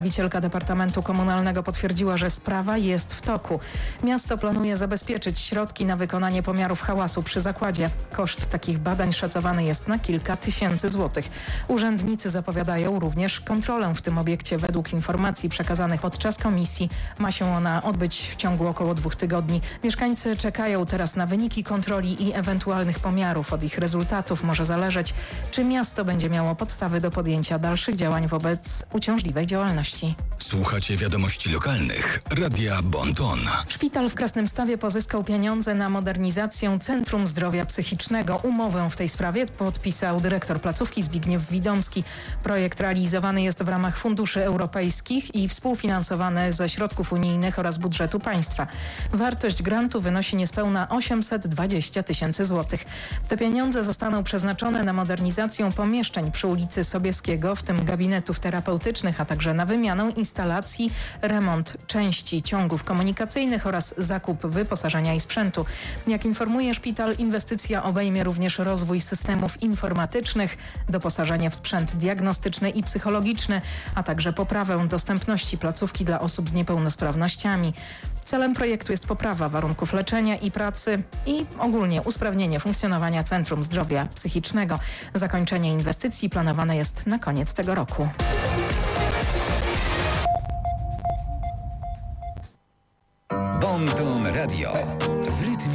Przedstawicielka Departamentu Komunalnego potwierdziła, że sprawa jest w toku. Miasto planuje zabezpieczyć środki na wykonanie pomiarów hałasu przy zakładzie. Koszt takich badań szacowany jest na kilka tysięcy złotych. Urzędnicy zapowiadają również kontrolę w tym obiekcie. Według informacji przekazanych podczas komisji ma się ona odbyć w ciągu około 2 tygodni. Mieszkańcy czekają teraz na wyniki kontroli i ewentualnych pomiarów. Od ich rezultatów może zależeć, czy miasto będzie miało podstawy do podjęcia dalszych działań wobec uciążliwej działalności. Słuchacie wiadomości lokalnych. Radia Bon Ton. Szpital w Krasnymstawie pozyskał pieniądze na modernizację Centrum Zdrowia Psychicznego. Umowę w tej sprawie podpisał dyrektor placówki Zbigniew Widomski. Projekt realizowany jest w ramach funduszy europejskich i współfinansowany ze środków unijnych oraz budżetu państwa. Wartość grantu wynosi niespełna 820 tysięcy złotych. Te pieniądze zostaną przeznaczone na modernizację pomieszczeń przy ulicy Sobieskiego, w tym gabinetów terapeutycznych, a także na wymianę instalacji, remont części ciągów komunikacyjnych oraz zakup wyposażenia i sprzętu. Jak informuje szpital, inwestycja obejmie również rozwój systemów informatycznych, doposażenie w sprzęt diagnostyczny i psychologiczny, a także poprawę dostępności placówki dla osób z niepełnosprawnościami. Celem projektu jest poprawa warunków leczenia i pracy i ogólnie usprawnienie funkcjonowania Centrum Zdrowia Psychicznego. Zakończenie inwestycji planowane jest na koniec tego roku. Bon Ton Radio. W rytmie